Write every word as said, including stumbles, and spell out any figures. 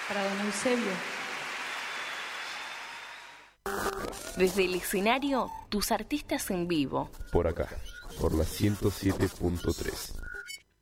para don Eusebio. Desde el escenario, tus artistas en vivo. Por acá, por la ciento siete punto tres.